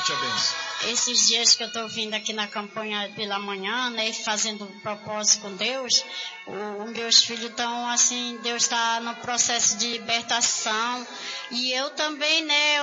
Conte a benção. Esses dias que eu estou vindo aqui na campanha pela manhã, né, fazendo um propósito com Deus, os meus filhos estão assim, Deus está no processo de libertação, e eu também, né,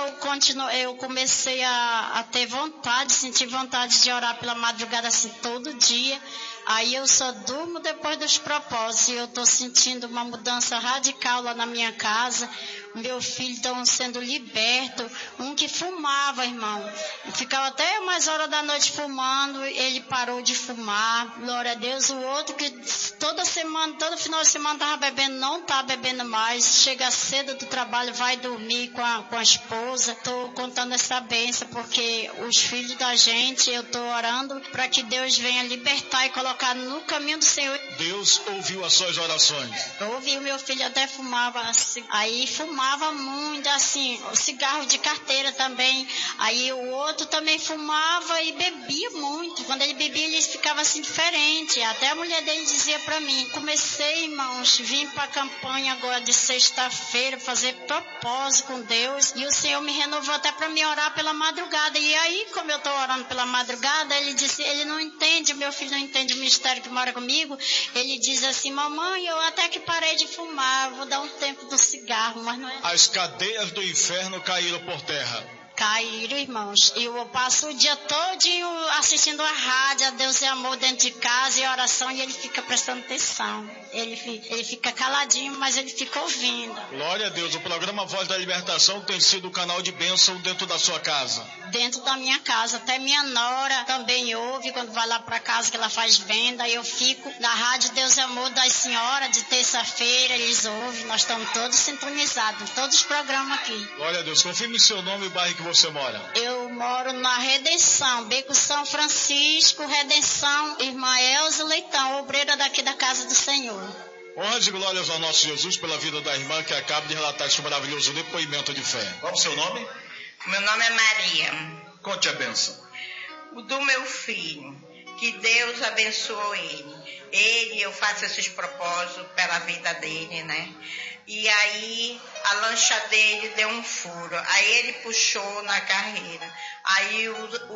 eu comecei a ter vontade, sentir vontade de orar pela madrugada assim todo dia. Aí eu só durmo depois dos propósitos, e eu estou sentindo uma mudança radical lá na minha casa. Meu filho estão sendo liberto. Um que fumava, irmão, ficava até umas horas da noite fumando, ele parou de fumar, glória a Deus. O outro que toda semana, todo final de semana estava bebendo, não está bebendo mais, chega cedo do trabalho, vai dormir com a esposa. Estou contando essa bênção, porque os filhos da gente, eu estou orando para que Deus venha libertar e colocar no caminho do Senhor. Deus ouviu as suas orações. Ouviu, meu filho até fumava assim, aí fumava muito, assim, o cigarro de carteira também. Aí o outro também fumava e bebia muito. Quando ele bebia, ele ficava assim diferente. Até a mulher dele dizia para mim: comecei, irmãos, vim para a campanha agora de sexta-feira fazer propósito com Deus, e o Senhor me renovou até para me orar pela madrugada. E aí, como eu estou orando pela madrugada, ele disse, ele não entende, meu filho não entende o mistério que mora comigo. Ele diz assim: mamãe, eu até que parei de fumar, vou dar um tempo do cigarro, mas não é. As cadeias do inferno caíram por terra. Caíram, irmãos. E eu passo o dia todinho assistindo a rádio, a Deus e Amor dentro de casa, e oração, e ele fica prestando atenção. Ele fica caladinho, mas ele fica ouvindo. Glória a Deus. O programa Voz da Libertação tem sido o canal de bênção dentro da sua casa. Dentro da minha casa. Até minha nora também ouve, quando vai lá para casa, que ela faz venda. Eu fico na rádio Deus e Amor das senhoras, de terça-feira, eles ouvem. Nós estamos todos sintonizados, todos os programas aqui. Glória a Deus. Confirme seu nome e o bairro que você mora. Eu moro na Redenção, Beco São Francisco, Redenção, Irmã Elza Leitão, obreira daqui da Casa do Senhor. Honras e glórias ao nosso Jesus pela vida da irmã que acaba de relatar esse maravilhoso depoimento de fé. Qual é o seu nome? Meu nome é Maria. Conte a bênção. O do meu filho, que Deus abençoou ele. Eu faço esses propósitos pela vida dele, né? E aí a lancha dele deu um furo, aí ele puxou na carreira, aí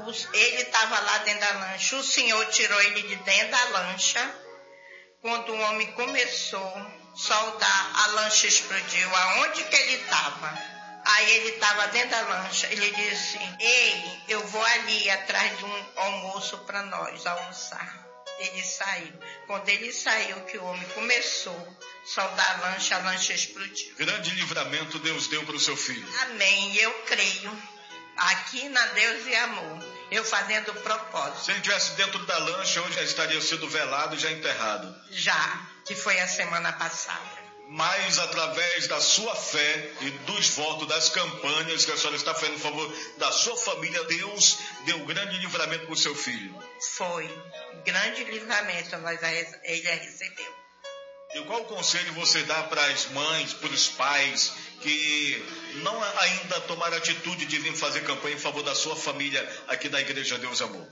ele estava lá dentro da lancha, o Senhor tirou ele de dentro da lancha. Quando o homem começou a soldar, a lancha explodiu, aonde que ele estava? Aí ele estava dentro da lancha, ele disse: ei, eu vou ali atrás de um almoço para nós almoçar. Ele saiu. Quando ele saiu, que o homem começou a soldar a lancha explodiu. Grande livramento Deus deu para o seu filho. Amém, eu creio. Aqui na Deus e Amor, eu fazendo propósito. Se ele estivesse dentro da lancha, hoje já estaria sido velado e já enterrado. Já, que foi a semana passada. Mas através da sua fé e dos votos, das campanhas que a senhora está fazendo em favor da sua família, Deus deu grande livramento para o seu filho. Foi, grande livramento ele recebeu. E qual conselho você dá para as mães, para os pais que não ainda tomaram atitude de vir fazer campanha em favor da sua família aqui da Igreja Deus e Amor?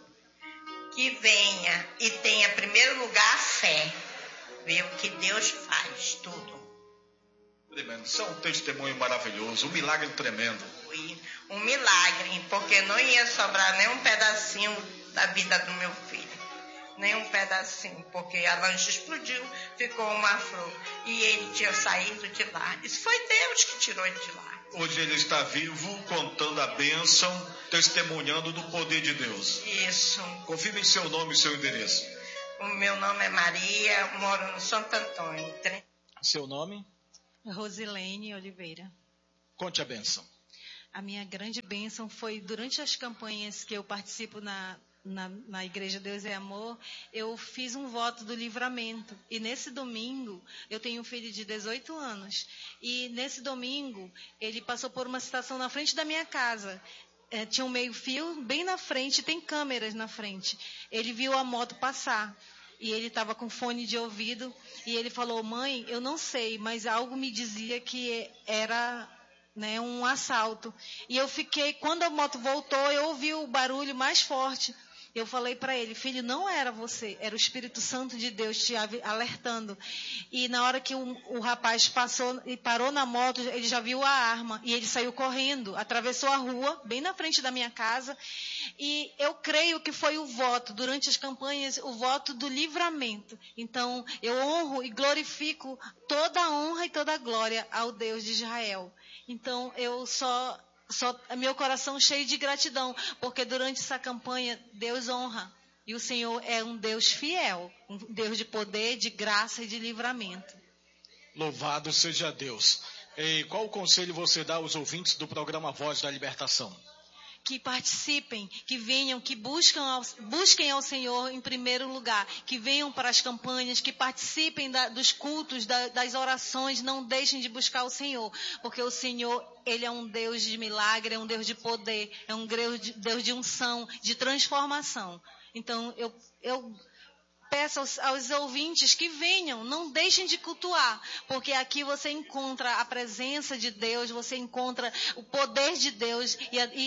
Que venha e tenha, em primeiro lugar, a fé. Ver o que Deus faz, tudo. Tremendo. Isso é um testemunho maravilhoso, um milagre tremendo. Um milagre, porque não ia sobrar nem um pedacinho da vida do meu filho. Nem um pedacinho, porque a lancha explodiu, ficou uma flor. E ele tinha saído de lá. Isso foi Deus que tirou ele de lá. Hoje ele está vivo, contando a bênção, testemunhando do poder de Deus. Isso. Confirme seu nome e seu endereço. O meu nome é Maria, moro no Santo Antônio. Seu nome? Rosilene Oliveira. Conte a bênção. A minha grande bênção foi durante as campanhas que eu participo na Igreja Deus é Amor, eu fiz um voto do livramento. E nesse domingo, eu tenho um filho de 18 anos. E nesse domingo, ele passou por uma situação na frente da minha casa. Tinha um meio-fio bem na frente, tem câmeras na frente. Ele viu a moto passar. E ele estava com fone de ouvido. E ele falou: mãe, eu não sei, mas algo me dizia que era... um assalto. E eu fiquei, quando a moto voltou, eu ouvi o barulho mais forte. Eu falei para ele, filho, não era você, era o Espírito Santo de Deus te alertando. E na hora que o rapaz passou e parou na moto, ele já viu a arma e ele saiu correndo, atravessou a rua, bem na frente da minha casa. E eu creio que foi o voto, durante as campanhas, o voto do livramento. Então, eu honro e glorifico toda a honra e toda a glória ao Deus de Israel. Então, eu só meu coração cheio de gratidão, porque durante essa campanha, Deus honra. E o Senhor é um Deus fiel, um Deus de poder, de graça e de livramento. Louvado seja Deus. E qual o conselho você dá aos ouvintes do programa Voz da Libertação? Que participem, que venham, que busquem ao Senhor em primeiro lugar, que venham para as campanhas, que participem dos cultos, das orações, não deixem de buscar o Senhor, porque o Senhor, Ele é um Deus de milagre, é um Deus de poder, é um Deus de unção, de transformação. Então, eu peço aos ouvintes que venham, não deixem de cultuar, porque aqui você encontra a presença de Deus, você encontra o poder de Deus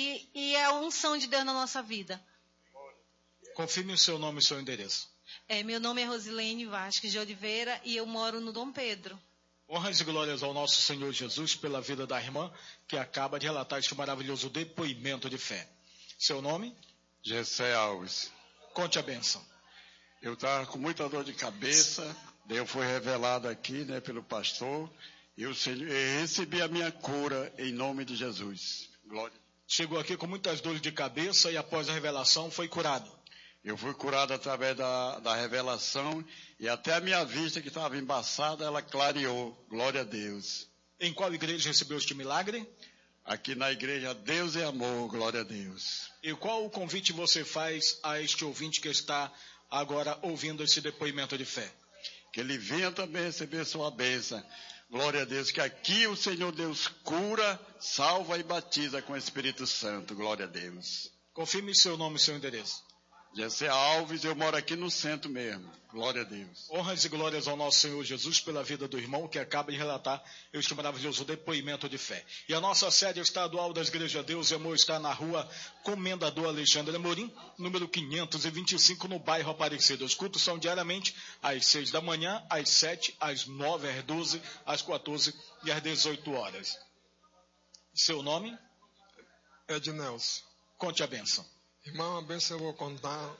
e a unção de Deus na nossa vida. Confirme o seu nome e o seu endereço. Meu nome é Rosilene Vasques de Oliveira e eu moro no Dom Pedro. Honras e glórias ao nosso Senhor Jesus pela vida da irmã que acaba de relatar este maravilhoso depoimento de fé. Seu nome? Gessé Alves. Conte a bênção. Eu estava com muita dor de cabeça, daí eu fui revelado aqui, pelo pastor, e eu recebi a minha cura em nome de Jesus. Glória. Chegou aqui com muitas dores de cabeça e após a revelação foi curado. Eu fui curado através da revelação e até a minha vista que estava embaçada, ela clareou. Glória a Deus. Em qual igreja recebeu este milagre? Aqui na igreja Deus é Amor, glória a Deus. E qual o convite você faz a este ouvinte que está agora ouvindo esse depoimento de fé? Que ele venha também receber sua bênção. Glória a Deus, que aqui o Senhor Deus cura, salva e batiza com o Espírito Santo. Glória a Deus. Confirme seu nome e seu endereço. Gessé Alves, eu moro aqui no centro mesmo. Glória a Deus. Honras e glórias ao nosso Senhor Jesus pela vida do irmão que acaba de relatar este maravilhoso depoimento de fé. E a nossa sede estadual das Igrejas Deus e Amor está na rua Comendador Alexandre Amorim, número 525, no bairro Aparecida. Os cultos são diariamente às 6 da manhã, às 7, às 9, às 12, às 14 e às 18 horas. Seu nome? Ednelson. Conte a bênção. Irmão, a bênção eu vou contar.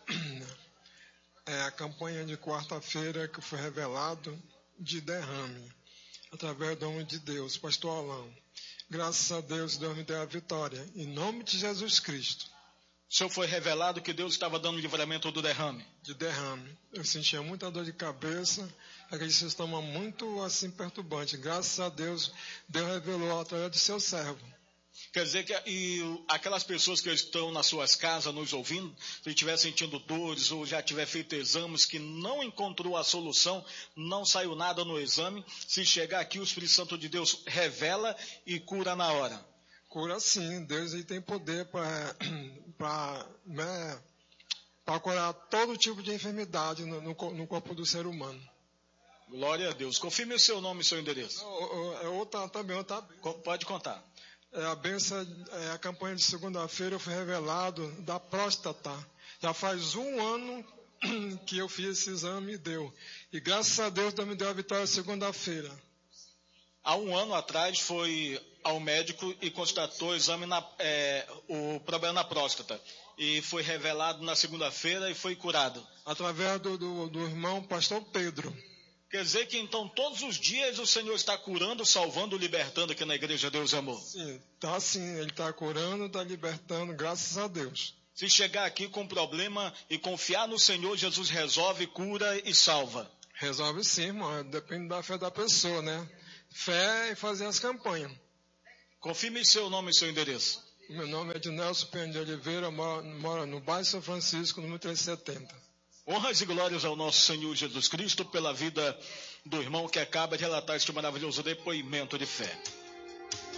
É a campanha de quarta-feira que foi revelado de derrame, através do homem de Deus, pastor Alão. Graças a Deus, Deus me deu a vitória, em nome de Jesus Cristo. O senhor foi revelado que Deus estava dando livramento do derrame? De derrame. Eu sentia muita dor de cabeça, aquele sistema muito assim perturbante. Graças a Deus, Deus revelou através do seu servo. Quer dizer que aquelas pessoas que estão nas suas casas nos ouvindo, se estiver sentindo dores ou já tiver feito exames que não encontrou a solução, não saiu nada no exame, se chegar aqui o Espírito Santo de Deus revela e cura na hora. Cura sim, Deus ele tem poder para curar todo tipo de enfermidade no corpo do ser humano. Glória a Deus. Confirme o seu nome e seu endereço. Pode contar. A bênção, a campanha de segunda-feira eu fui revelado da próstata. Já faz 1 ano que eu fiz esse exame e deu. E graças a Deus, Deus me deu a vitória segunda-feira. Há 1 ano atrás foi ao médico e constatou o problema na próstata. E foi revelado na segunda-feira e foi curado. Através do irmão pastor Pedro. Quer dizer que então todos os dias o Senhor está curando, salvando, libertando aqui na Igreja Deus e Amor? Sim, está sim. Ele está curando, está libertando, graças a Deus. Se chegar aqui com problema e confiar no Senhor, Jesus resolve, cura e salva. Resolve sim, irmão. Depende da fé da pessoa, né? Fé e fazer as campanhas. Confirme seu nome e seu endereço. Meu nome é Ednelson Pena de Oliveira, moro no bairro São Francisco, número 370. Honras e glórias ao nosso Senhor Jesus Cristo pela vida do irmão que acaba de relatar este maravilhoso depoimento de fé.